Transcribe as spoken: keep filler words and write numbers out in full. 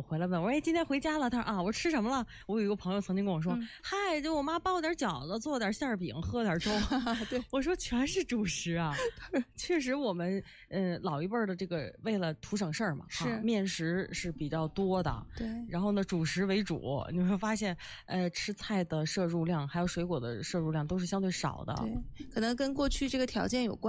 我回来问我说，哎，今天回家了？他说啊，我吃什么了？我有一个朋友曾经跟我说，嗯、嗨，就我妈包点饺子，做点馅儿饼，喝点粥。 对， 我说全是主食啊。确实，我们呃老一辈的这个为了图省事儿嘛， 是、 啊、面食是比较多的。 对， 然后呢，主食为主，你会发现，呃，吃菜的摄入量还有水果的摄入量都是相对少的。 对，可能跟过去这个条件有关。